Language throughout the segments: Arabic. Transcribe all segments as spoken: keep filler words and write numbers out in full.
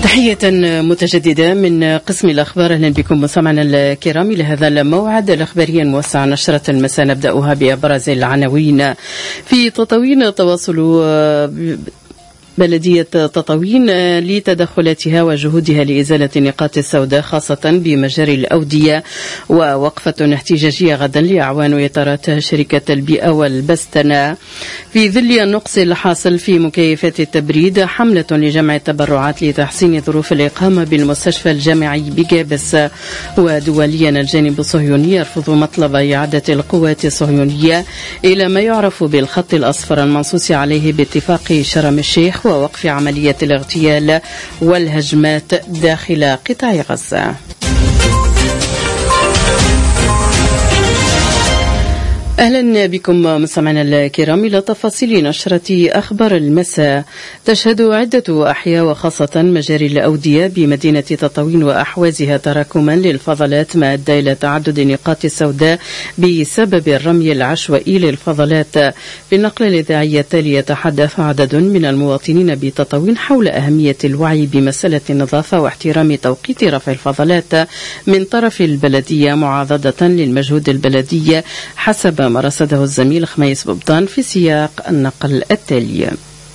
تحية متجددة من قسم الأخبار. أهلا بكم مستمعينا الكرام إلى هذا الموعد الأخباري الموسع نشرة المساء. نبدأها بأبرز العناوين. في تطاوين تواصل بلدية تطاوين لتدخلاتها وجهودها لإزالة النقاط السوداء خاصة بمجاري الأودية، ووقفة احتجاجية غدا لأعوان إطارات شركة البيئة والبستنة. في ظل النقص الحاصل في مكيفات التبريد، حملة لجمع التبرعات لتحسين ظروف الإقامة بالمستشفى الجامعي بجابس. ودوليا الجانب الصهيوني يرفض مطلب إعادة القوات الصهيونية إلى ما يعرف بالخط الأصفر المنصوص عليه باتفاق شرم الشيخ، ووقف عملية الاغتيال والهجمات داخل قطاع غزة. أهلا بكم مستمعينا الكرام إلى تفاصيل نشرة أخبار المساء. تشهد عدة أحياء وخاصة مجاري الأودية بمدينة تطاوين وأحوازها تراكما للفضلات ما أدى إلى تعدد النقاط السوداء بسبب الرمي العشوائي للفضلات. في النقلة الإذاعية التالية يتحدث عدد من المواطنين بتطاوين حول أهمية الوعي بمسألة النظافة واحترام توقيت رفع الفضلات من طرف البلدية معاضدة للمجهود البلدي، حسب ما رصده الزميل خميس ببطان في سياق النقل التالي.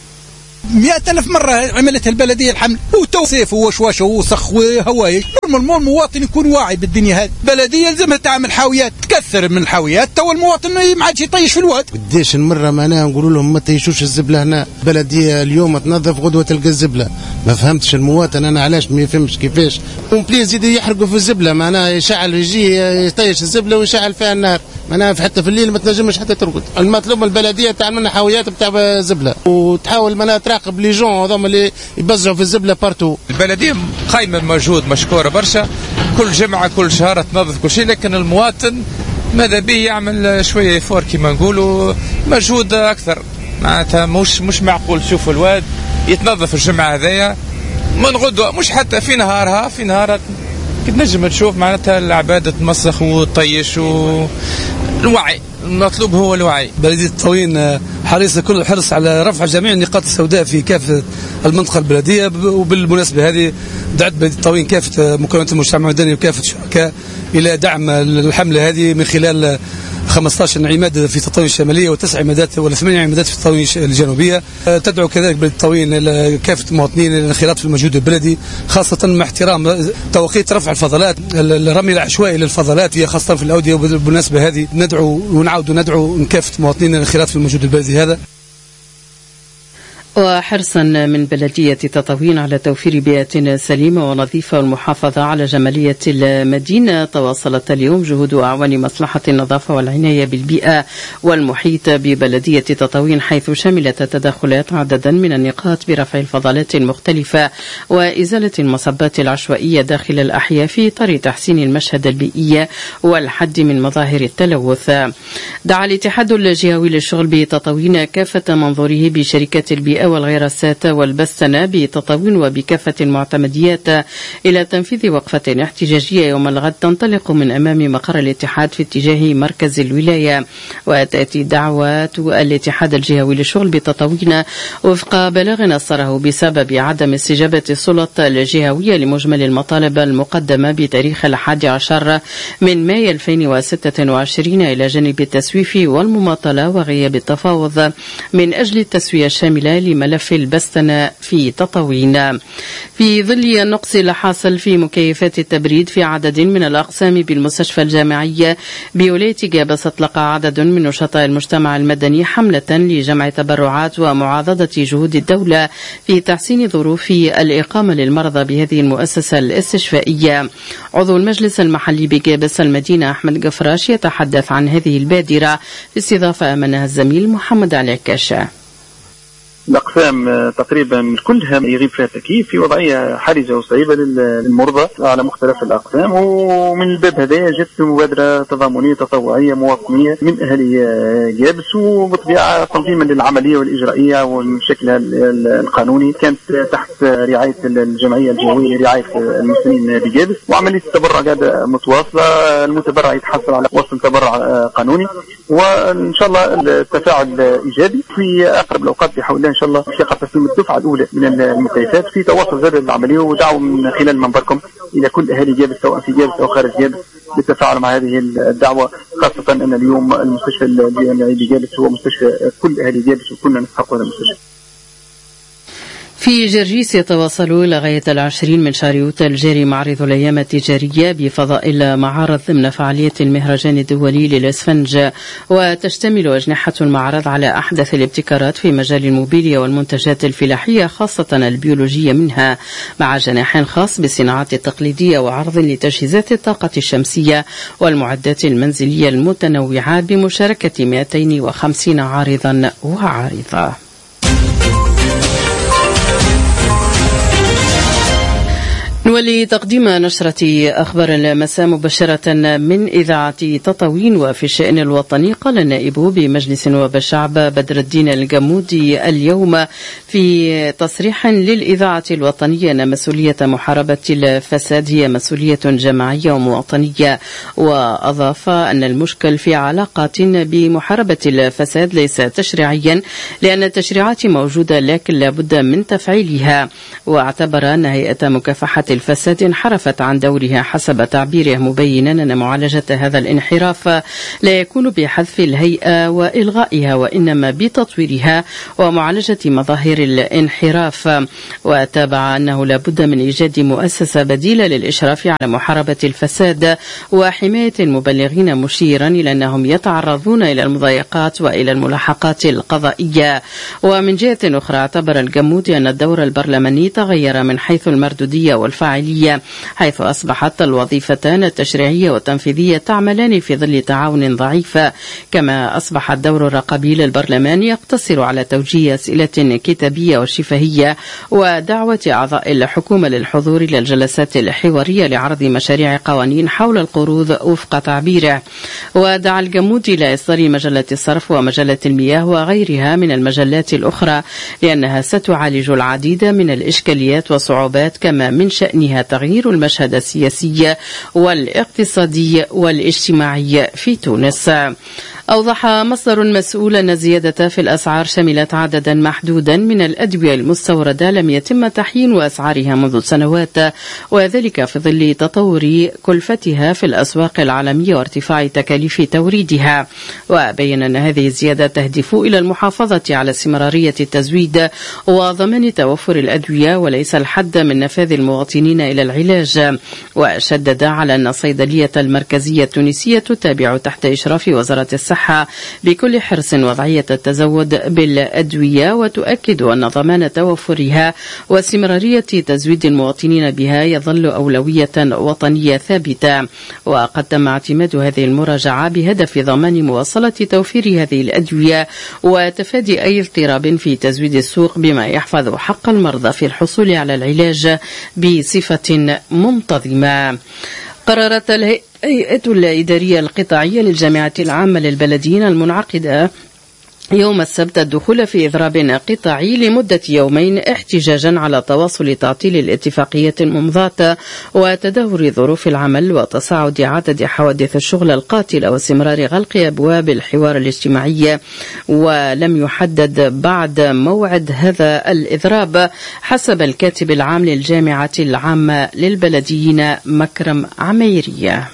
مئة ألف مرة عملتها البلدية الحمل وتوصيف ووشوش ووسخ وهوايش. المواطن يكون واعي بالدنيا هذه. البلدية لازمها تعمل حاويات، تكثر من الحاويات، تو المواطن ما عادش يطيش في الواد. قديش المرة معناها نقولوا لهم ما تيشوش الزبلة هنا، البلدية اليوم تنظف غدوة تلقى الزبلة. ما فهمتش المواطن أنا علاش ما يفهمش كيفاش. ومبليز يزيد يحرقوا في الزبلة، معناها يشعل يجي يطيش الزبلة ويشعل فيها النار، معناها حتى في الليل ما تنجمش حتى ترقد. المطلوب البلدية تعمل لنا حاويات بتاع زبلة وتحاول معناها تراقب لي جون هذوما اللي يبزعوا في الزبلة بارتو. البلدية قايمة بمجهود مشكورة برشا، كل جمعة كل شهر تنظف كل شيء، لكن المواطن ماذا به يعمل شوية فور كما نقولوا مجهود أكثر. معناتها مش مش معقول تشوفوا الواد يتنظف الجمعة هذايا من غدوة، مش حتى في نهارها في نهارها تنجم تشوف معناتها العبادة تمسخ وطيش. والوعي المطلوب هو الوعي. بلدية تطاوين حريصة كل الحرص على رفع جميع النقاط السوداء في كافة المنطقة البلدية. وبالمناسبة هذه دعت بلدية تطاوين كافة مكونات المجتمع المدني وكافة الشركاء إلى دعم الحملة هذه من خلال خمسة عشر عماد في تطاوين الشمالية وتسع عمادات ولا ثمانية عمادات في تطاوين الجنوبية. تدعو كذلك بلدية تطاوين إلى كافة المواطنين إلى الانخراط في المجهود البلدي، خاصة مع احترام توقيت رفع الفضلات. الرمي العشوائي للفضلات هي خاصة في الأودية، وبالمناسبة هذه ندعو ونعود ندعو كافة المواطنين إلى الانخراط في المجهود البلدي هذا. وحرصا من بلدية تطاوين على توفير بيئة سليمة ونظيفة والمحافظة على جمالية المدينة، تواصلت اليوم جهود أعوان مصلحة النظافة والعناية بالبيئة والمحيط ببلدية تطاوين، حيث شملت التدخلات عددا من النقاط برفع الفضلات المختلفة وإزالة المصبات العشوائية داخل الأحياء في إطار تحسين المشهد البيئي والحد من مظاهر التلوث. دعا الاتحاد الجهوي للشغل بتطاوين كافة منظوره بشركة البيئة والغراسات والبستنة بتطاوين وبكافة المعتمديات إلى تنفيذ وقفة احتجاجية يوم الغد تنطلق من أمام مقر الاتحاد في اتجاه مركز الولاية. وتأتي دعوة الاتحاد الجهوي للشغل بتطاوين وفق بلاغ أصدره بسبب عدم استجابة السلطة الجهوية لمجمل المطالب المقدمة بتاريخ الحادي عشر من مايو ألفين وستة وعشرين إلى جانب التسويف والمماطلة وغياب التفاوض من أجل التسوية الشاملة لملف البستنة في تطاوين. في ظل النقص الحاصل في مكيفات التبريد في عدد من الأقسام بالمستشفى الجامعي بولاية جابس، أطلق عدد من نشطاء المجتمع المدني حملة لجمع تبرعات ومعاضدة جهود الدولة في تحسين ظروف الإقامة للمرضى بهذه المؤسسة الاستشفائية. عضو المجلس المحلي بجابس المدينة أحمد قفراش يتحدث عن هذه البادرة في استضافة أمنها الزميل محمد علي عكاشة. الأقسام تقريبا كلها يغيب فيها تكييف في وضعية حرجة وصعيبة للمرضى على مختلف الأقسام. ومن الباب هذا جت مبادرة تضامنية تطوعية مواطنية من أهالي جابس، وبطبيعة تنظيما للعملية والإجرائية وشكلها القانوني كانت تحت رعاية الجمعية الجهوية لرعاية المسنين بجابس. وعملية التبرع قاعدة متواصلة، المتبرع يتحصل على وصل تبرع قانوني وان شاء الله التفاعل ايجابي في اقرب الاوقات بحول الله ان شاء الله في تسليم الدفعه الاولى من المكيفات في تواصل زر العمليه، ودعوه من خلال منبركم الى كل اهالي جابس سواء في جابس او خارج جابس بالتفاعل مع هذه الدعوه، خاصه ان اليوم المستشفى الجامعي بجابس هو مستشفى كل اهالي جابس وكلنا نستحق هذا المستشفى. في جرجيس يتواصل إلى غاية العشرين من شهر يوت الجاري معرض الأيام التجارية بفضاء معارض ضمن فعالية المهرجان الدولي للإسفنج، وتشتمل أجنحة المعرض على أحدث الابتكارات في مجال الموبيليا والمنتجات الفلاحية خاصة البيولوجية منها، مع جناح خاص بالصناعات التقليدية وعرض لتجهيزات الطاقة الشمسية والمعدات المنزلية المتنوعة بمشاركة مئتين وخمسين عارضا وعارضة. نولي تقديم نشرة أخبار المساء مباشرة من إذاعة تطاوين. وفي الشأن الوطني قال النائب بمجلس نواب الشعب بدر الدين الجمودي اليوم في تصريح للإذاعة الوطنية أن مسؤولية محاربة الفساد هي مسؤولية جماعية ومواطنية، وأضاف أن المشكل في علاقات بمحاربة الفساد ليس تشريعيا لأن التشريعات موجودة لكن لابد من تفعيلها، واعتبر أن هيئة مكافحة الفساد انحرفت عن دورها حسب تعبيره، مبينا أن معالجة هذا الانحراف لا يكون بحذف الهيئة وإلغائها وإنما بتطويرها ومعالجة مظاهر الانحراف، وتابع أنه لابد من إيجاد مؤسسة بديلة للإشراف على محاربة الفساد وحماية المبلغين، مشيرا إلى أنهم يتعرضون إلى المضايقات وإلى الملاحقات القضائية. ومن جهة أخرى اعتبر الجمودي أن الدور البرلماني تغير من حيث المردودية والفعالية، حيث أصبحت الوظيفتان التشريعية والتنفيذية تعملان في ظل تعاون ضعيف، كما أصبح الدور الرقابي للبرلمان يقتصر على توجيه أسئلة كتابية وشفهية ودعوة أعضاء الحكومة للحضور إلى الجلسات الحوارية لعرض مشاريع قوانين حول القروض وفق تعبيره. ودعا الجمودي إلى إصدار مجلة الصرف ومجلة المياه وغيرها من المجلات الأخرى لأنها ستعالج العديد من الإشكاليات والصعوبات، كما من شأنها تغيير المشهد السياسي والاقتصادي والاجتماعي في تونس. أوضح مصدر مسؤول أن الزيادة في الأسعار شملت عددا محدودا من الأدوية المستوردة لم يتم تحيين أسعارها منذ سنوات، وذلك في ظل تطور كلفتها في الأسواق العالمية وارتفاع تكاليف توريدها. وبين أن هذه الزيادة تهدف إلى المحافظة على استمرارية التزويد وضمان توفر الأدوية وليس الحد من نفاذ المواطنين إلى العلاج. وشدد على أن الصيدلية المركزية التونسية تتابع تحت إشراف وزارة الصحة بكل حرص وضعية التزود بالأدوية، وتؤكد أن ضمان توفرها واستمرارية تزويد المواطنين بها يظل أولوية وطنية ثابتة. وقد تم اعتماد هذه المراجعة بهدف ضمان مواصلة توفير هذه الأدوية وتفادي أي اضطراب في تزويد السوق بما يحفظ حق المرضى في الحصول على العلاج بصفة منتظمة. قررت الهيئة الإدارية القطاعية للجامعة العامة للبلديين المنعقدة يوم السبت الدخول في إضراب قطاعي لمدة يومين احتجاجا على تواصل تعطيل الاتفاقية الممضاة وتدهور ظروف العمل وتصاعد عدد حوادث الشغل القاتلة واستمرار غلق أبواب الحوار الاجتماعي. ولم يحدد بعد موعد هذا الإضراب حسب الكاتب العام للجامعة العامة للبلديين مكرم عميرية.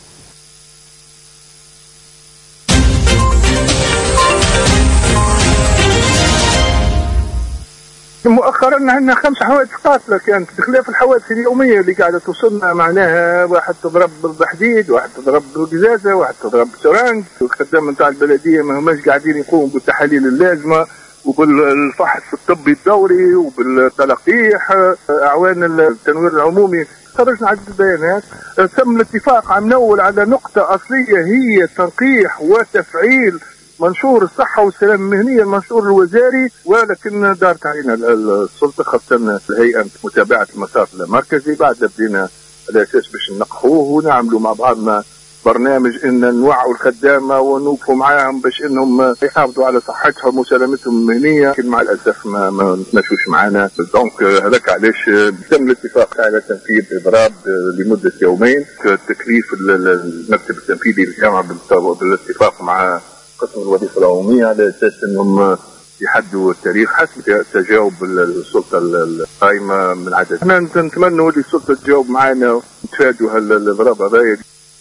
مؤخرا عندنا خمس حوادث قاتله كانت بخلاف الحوادث اليوميه اللي قاعده توصلنا، معناها واحد تضرب بحديد، واحد تضرب بقزازه، واحد تضرب بسرنج. الخدام نتاع البلديه ما هماش قاعدين يقوموا بالتحاليل اللازمه وبالفحص الطبي الدوري وبالتلقيح اعوان التنوير العمومي. خرجنا عدة بيانات، تم الاتفاق عام اول على نقطه اصليه هي تنقيح وتفعيل منشور الصحة والسلامة المهنية المنشور الوزاري، ولكن دارت علينا السلطة خاصة الهيئة متابعة المسار المركزي. بعد بدينا على أساس باش ننقحوه ونعملوا مع بعضنا برنامج إن نوعوا الخدامة ونوقفوا معاهم باش إنهم يحافظوا على صحتهم وسلامتهم المهنية، لكن مع الأسف ما ما تمشوش معنا. دونك هذاك علاش تم الاتفاق على تنفيذ إضراب لمدة يومين. تكليف المكتب التنفيذي للجامعة بالاتفاق مع قسم الوظيفة العمومية على أساس أنهم يحدوا التاريخ حسب تجاوب السلطة القائمة من عدد. احنا نتمنى ولي السلطة تجاوب معنا ونتفادوا هالإضراب هذا.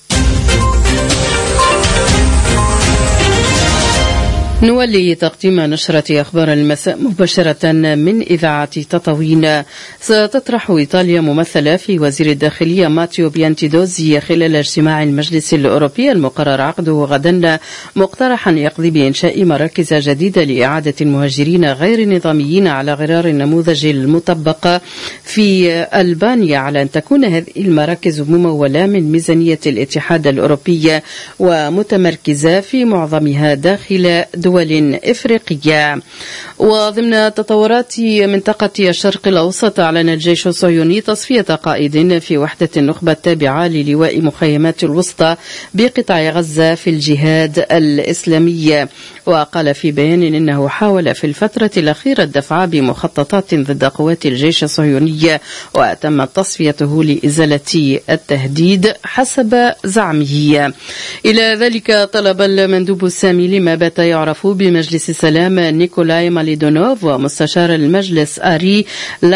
نولي تقديم نشرة أخبار المساء مباشرة من إذاعة تطاوين. ستطرح إيطاليا ممثلة في وزير الداخلية ماتيو بيانتيدوزي خلال اجتماع المجلس الأوروبي المقرر عقده غدا مقترحا يقضي بإنشاء مراكز جديدة لإعادة المهاجرين غير النظاميين على غرار النموذج المطبق في ألبانيا، على أن تكون هذه المراكز ممولة من ميزانية الاتحاد الأوروبي ومتمركزة في معظمها داخل دول دول إفريقية. وضمن تطورات منطقة الشرق الأوسط، أعلن الجيش الصهيوني تصفية قائد في وحدة النخبة التابعة للواء مخيمات الوسطى بقطاع غزة في الجهاد الإسلامي. وقال في بيان إنه حاول في الفترة الأخيرة الدفع بمخططات ضد قوات الجيش الصهيوني وتم تصفيته لإزالة التهديد حسب زعمه. إلى ذلك طلب المندوب السامي لما بات يعرف بمجلس السلام نيكولاي ماليدونوف ومستشار المجلس آري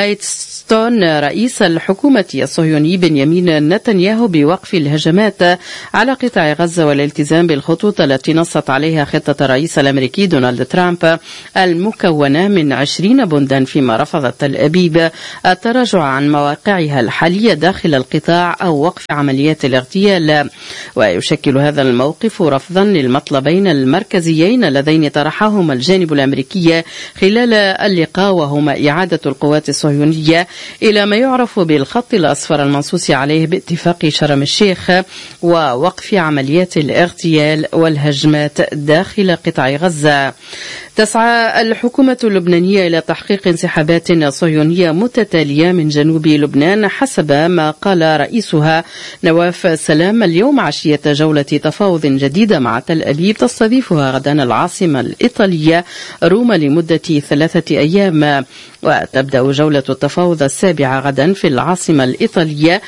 لايتستون رئيس الحكومة الصهيوني بنيامين نتنياهو بوقف الهجمات على قطاع غزة والالتزام بالخطوط التي نصت عليها خطة الرئيس الأمريكي دونالد ترامب المكونة من عشرين بندا، فيما رفضت تل أبيب التراجع عن مواقعها الحالية داخل القطاع أو وقف عمليات الاغتيال. ويشكل هذا الموقف رفضا للمطلبين المركزيين اللذين طرحهما الجانب الأمريكي خلال اللقاء، وهما إعادة القوات الصهيونية إلى ما يعرف بالخط الأصفر المنصوص عليه باتفاق شرم الشيخ ووقف عمليات الاغتيال والهجمات داخل قطاع غزة. تسعى الحكومة اللبنانية إلى تحقيق انسحابات صهيونية متتالية من جنوب لبنان حسب ما قال رئيسها نواف سلام اليوم عشية جولة تفاوض جديدة مع تل أبيب تستضيفها غدا العاصمة الإيطالية روما لمدة ثلاثة أيام. وتبدأ جولة التفاوض السابعة غدا في العاصمة الإيطالية،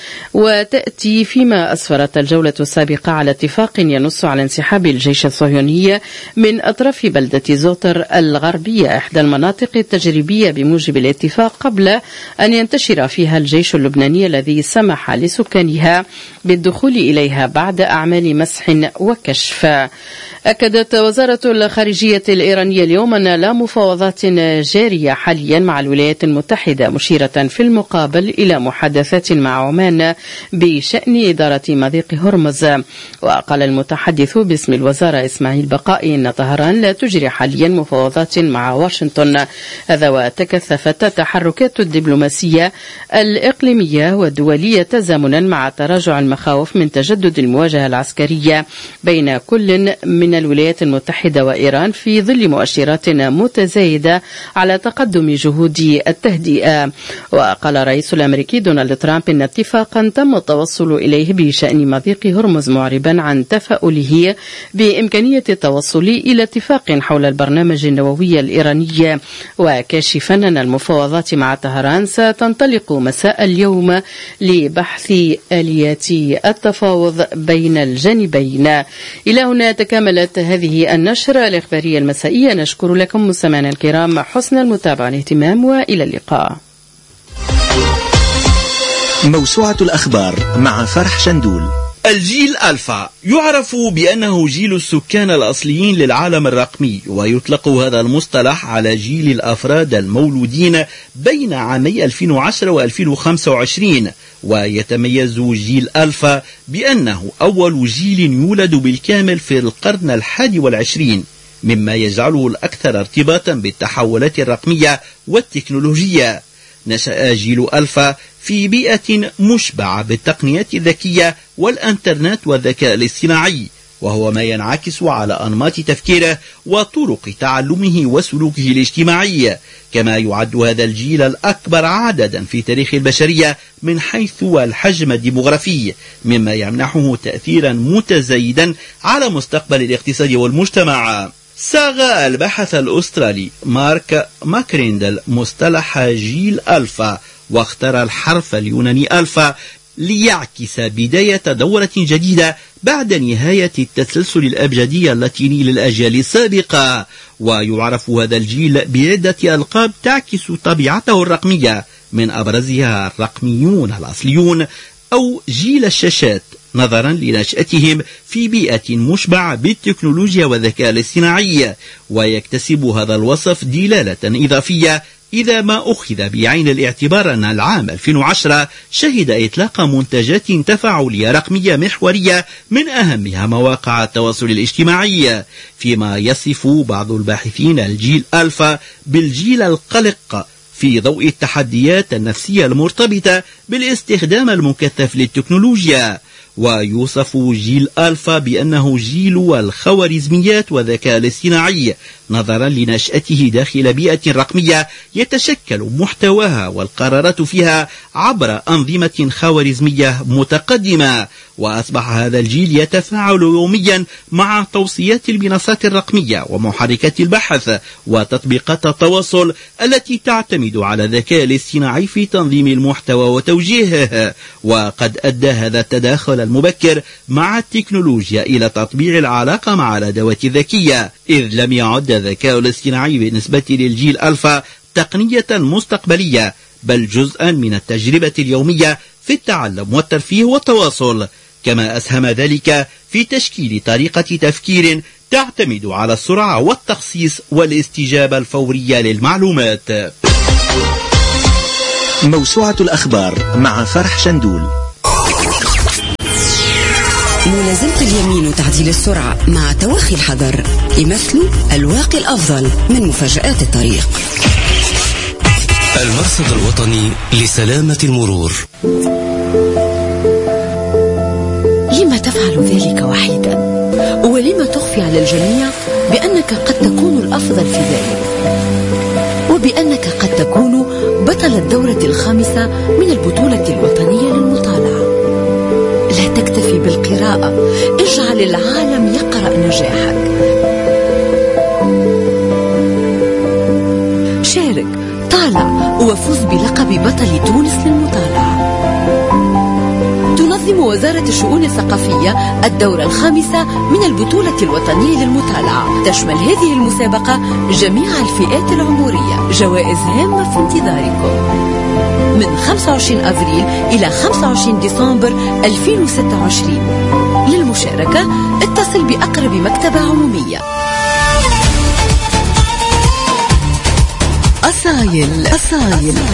وتأتي فيما أسفرت الجولة السابقة على اتفاق ينص على انسحاب الجيش الصهيوني من أطراف بلدة زوتر الغربية، إحدى المناطق التجريبية بموجب الاتفاق، قبل أن ينتشر فيها الجيش اللبناني الذي سمح لسكانها بالدخول إليها بعد أعمال مسح وكشف. أكدت وزارة الخارجية الإيرانية اليوم أن لا مفاوضات جارية حاليا مع الولايات المتحدة، مشيرة في المقابل إلى محادثات مع عمان بشأن إدارة مضيق هرمز. وقال المتحدث باسم الوزارة إسماعيل بقائي أن طهران لا تجري حاليا مفاوضات مع واشنطن. هذا وتكثفت التحركات الدبلوماسية الإقليمية والدولية تزامنا مع تراجع المخاوف من تجدد المواجهة العسكرية بين كل من الولايات المتحدة وإيران في ظل مؤشرات متزايدة على تقدم جهود التهدئة. وقال الرئيس الأمريكي دونالد ترامب إن اتفاقا تم التوصل إليه بشأن مضيق هرمز، معربا عن تفاؤله بإمكانية التوصل إلى اتفاق حول البرنامج النووي الإيراني، وكاشفا أن المفاوضات مع طهران ستنطلق مساء اليوم لبحث آليات التفاوض بين الجانبين. إلى هنا تكاملت هذه النشرة الإخبارية المسائية. نشكر لكم مستمعينا الكرام حسن المتابعة والاهتمام، وإلى اللقاء. موسوعة الأخبار مع فرح شندول. الجيل ألفا يعرف بأنه جيل السكان الأصليين للعالم الرقمي، ويطلق هذا المصطلح على جيل الأفراد المولودين بين عامي ألفين وعشرة وألفين وخمسة وعشرين. ويتميز جيل ألفا بأنه أول جيل يولد بالكامل في القرن الحادي والعشرين، مما يجعله الأكثر ارتباطا بالتحولات الرقمية والتكنولوجية. نشأ جيل ألفا في بيئة مشبعة بالتقنيات الذكية والإنترنت والذكاء الاصطناعي، وهو ما ينعكس على أنماط تفكيره وطرق تعلمه وسلوكه الاجتماعي. كما يعد هذا الجيل الأكبر عددا في تاريخ البشرية من حيث الحجم الديموغرافي، مما يمنحه تأثيرا متزايدا على مستقبل الاقتصاد والمجتمع. صاغ الباحث الأسترالي مارك ماكريندل مصطلح جيل ألفا، واختار الحرف اليوناني ألفا ليعكس بداية دورة جديدة بعد نهاية التسلسل الأبجدي اللاتيني للأجيال السابقة. ويعرف هذا الجيل بعدة ألقاب تعكس طبيعته الرقمية، من أبرزها الرقميون الأصليون أو جيل الشاشات، نظرا لنشأتهم في بيئة مشبعة بالتكنولوجيا والذكاء الاصطناعي. ويكتسب هذا الوصف دلالة إضافية إذا ما أخذ بعين الاعتبار أن العام ألفين وعشرة شهد إطلاق منتجات تفاعلية رقمية محورية من أهمها مواقع التواصل الاجتماعي، فيما يصف بعض الباحثين الجيل ألفا بالجيل القلق في ضوء التحديات النفسية المرتبطة بالاستخدام المكثف للتكنولوجيا. ويوصف جيل ألفا بأنه جيل الخوارزميات والذكاء الاصطناعي، نظرا لنشأته داخل بيئة رقمية يتشكل محتواها والقرارات فيها عبر أنظمة خوارزمية متقدمة. وأصبح هذا الجيل يتفاعل يوميا مع توصيات المنصات الرقمية ومحركات البحث وتطبيقات التواصل التي تعتمد على الذكاء الاصطناعي في تنظيم المحتوى وتوجيهه. وقد أدى هذا التداخل المبكر مع التكنولوجيا إلى تطبيع العلاقة مع الأدوات الذكية، إذ لم يعد الذكاء الاصطناعي بالنسبة للجيل ألفا تقنية مستقبلية، بل جزءا من التجربة اليومية في التعلم والترفيه والتواصل، كما أسهم ذلك في تشكيل طريقة تفكير تعتمد على السرعة والتخصيص والاستجابة الفورية للمعلومات. موسوعة الأخبار مع فرح شندول. ملازمة اليمين وتعديل السرعة مع توخي الحذر يمثلوا الواقي الأفضل من مفاجآت الطريق. المرصد الوطني لسلامة المرور. لما تفعل ذلك وحيدا؟ ولما تخفي على الجميع بأنك قد تكون الأفضل في ذلك، وبأنك قد تكون بطل الدورة الخامسة من البطولة الوطنية للمطالعة؟ لا تكتفي بالقراءة، اجعل العالم يقرأ نجاحك. شارك، طالع، وفوز بلقب بطل تونس للمطالعة. تنظم وزارة الشؤون الثقافية الدورة الخامسة من البطولة الوطنية للمطالعة. تشمل هذه المسابقة جميع الفئات العمرية. جوائز هامة في انتظاركم من خمسة وعشرين أفريل إلى خمسة وعشرين ديسمبر ألفين وستة وعشرين. للمشاركة اتصل بأقرب مكتبة عمومية. أصايل أصايل